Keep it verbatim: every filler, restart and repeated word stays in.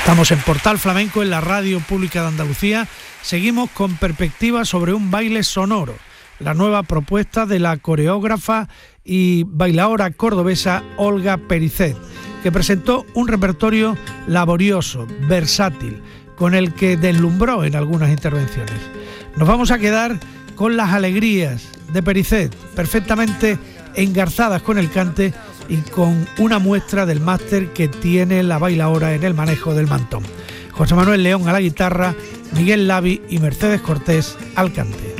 Estamos en Portal Flamenco, en la Radio Pública de Andalucía. Seguimos con perspectivas sobre un baile sonoro, la nueva propuesta de la coreógrafa y bailaora cordobesa Olga Pericet, que presentó un repertorio laborioso, versátil, con el que deslumbró en algunas intervenciones. Nos vamos a quedar con las alegrías de Pericet, perfectamente engarzadas con el cante y con una muestra del máster que tiene la bailaora en el manejo del mantón. José Manuel León a la guitarra, Miguel Lavi y Mercedes Cortés al cante.